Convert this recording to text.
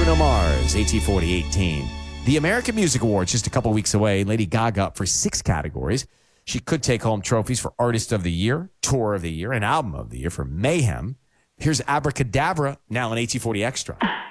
Bruno Mars, AT40 18. The American Music Awards just a couple weeks away. Lady Gaga up for 6 categories. She could take home trophies for Artist of the Year, Tour of the Year, and Album of the Year for Mayhem. Here's Abracadabra, now on AT40 Extra.